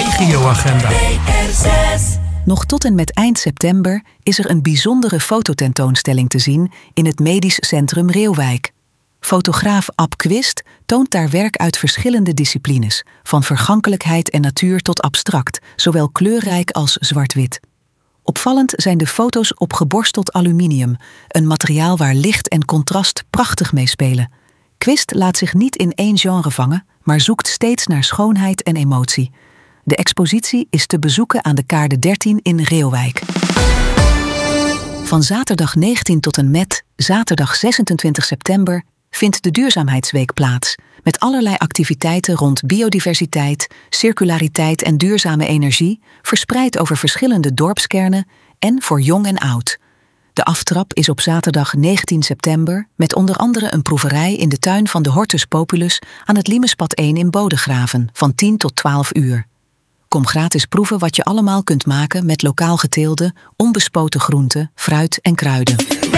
Regioagenda. Nog tot en met eind september is er een bijzondere fototentoonstelling te zien in het Medisch Centrum Reeuwijk. Fotograaf Ab Quist toont daar werk uit verschillende disciplines, van vergankelijkheid en natuur tot abstract, zowel kleurrijk als zwart-wit. Opvallend zijn de foto's op geborsteld aluminium, een materiaal waar licht en contrast prachtig meespelen. Quist laat zich niet in één genre vangen, maar zoekt steeds naar schoonheid en emotie. De expositie is te bezoeken aan de Kaarde 13 in Reeuwijk. Van zaterdag 19 tot en met zaterdag 26 september vindt de Duurzaamheidsweek plaats, met allerlei activiteiten rond biodiversiteit, circulariteit en duurzame energie, verspreid over verschillende dorpskernen en voor jong en oud. De aftrap is op zaterdag 19 september met onder andere een proeverij in de tuin van de Hortus Populus aan het Limespad 1 in Bodegraven van 10 tot 12 uur. Kom gratis proeven wat je allemaal kunt maken met lokaal geteelde, onbespoten groenten, fruit en kruiden.